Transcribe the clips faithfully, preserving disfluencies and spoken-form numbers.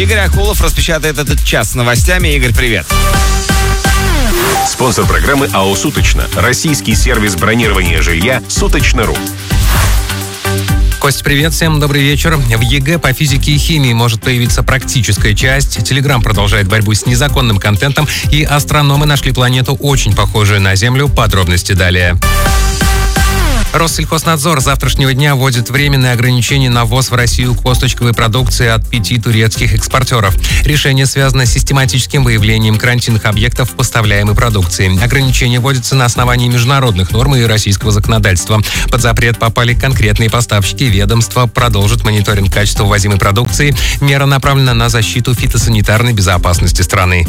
Игорь Акулов распечатает этот час с новостями. Игорь, привет. Спонсор программы АО «Суточно». Российский сервис бронирования жилья «Суточно.ру». Кость, привет, всем добрый вечер. В ЕГЭ по физике и химии может появиться практическая часть. Телеграм продолжает борьбу с незаконным контентом, и астрономы нашли планету, очень похожую на Землю. Подробности далее. Россельхознадзор с завтрашнего дня вводит временные ограничения на ввоз в Россию косточковой продукции от пяти турецких экспортеров. Решение связано с систематическим выявлением карантинных объектов в поставляемой продукции. Ограничения вводятся на основании международных норм и российского законодательства. Под запрет попали конкретные поставщики. Ведомство продолжит мониторинг качества ввозимой продукции. Мера направлена на защиту фитосанитарной безопасности страны.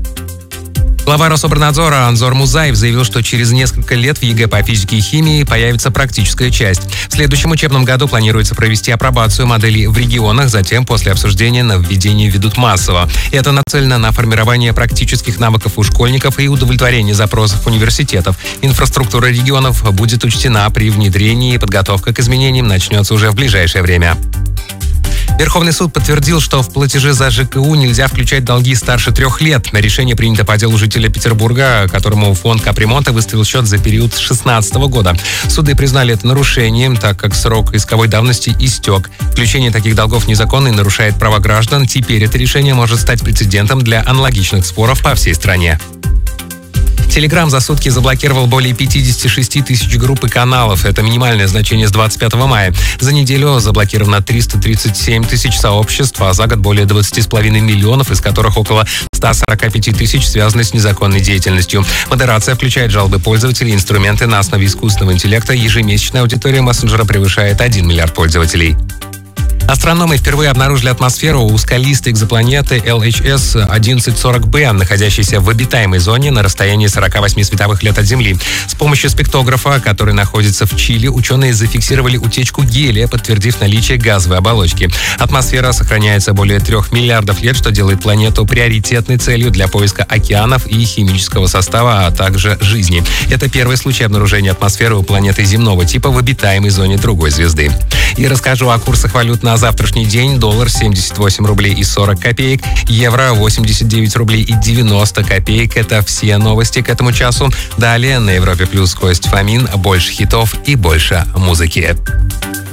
Глава Рособорнадзора Анзор Музаев заявил, что через несколько лет в ЕГЭ по физике и химии появится практическая часть. В следующем учебном году планируется провести апробацию моделей в регионах, затем после обсуждения нововведения введут массово. Это нацелено на формирование практических навыков у школьников и удовлетворение запросов университетов. Инфраструктура регионов будет учтена при внедрении, и подготовка к изменениям начнется уже в ближайшее время. Верховный суд подтвердил, что в платежи за ЖКУ нельзя включать долги старше трех лет. Решение принято по делу жителя Петербурга, которому фонд капремонта выставил счет за период с две тысячи шестнадцатого года. Суды признали это нарушением, так как срок исковой давности истек. Включение таких долгов незаконно и нарушает права граждан. Теперь это решение может стать прецедентом для аналогичных споров по всей стране. Телеграм за сутки заблокировал более пятьдесят шесть тысяч групп и каналов. Это минимальное значение с двадцать пятого мая. За неделю заблокировано триста тридцать семь тысяч сообществ, а за год более двадцать с половиной миллионов, из которых около ста сорока пяти тысяч связаны с незаконной деятельностью. Модерация включает жалобы пользователей, инструменты на основе искусственного интеллекта. Ежемесячная аудитория мессенджера превышает один миллиард пользователей. Астрономы впервые обнаружили атмосферу у скалистой экзопланеты эл эйч эс одиннадцать сорок бэ, находящейся в обитаемой зоне на расстоянии сорока восьми световых лет от Земли. С помощью спектографа, который находится в Чили, ученые зафиксировали утечку гелия, подтвердив наличие газовой оболочки. Атмосфера сохраняется более трех миллиардов лет, что делает планету приоритетной целью для поиска океанов и химического состава, а также жизни. Это первый случай обнаружения атмосферы у планеты земного типа в обитаемой зоне другой звезды. И расскажу о курсах валют на завтрашний день. Доллар семьдесят восемь рублей и сорок копеек, евро восемьдесят девять рублей и девяносто копеек. Это все новости к этому часу. Далее на Европе Плюс Кость Фомин. Больше хитов и больше музыки.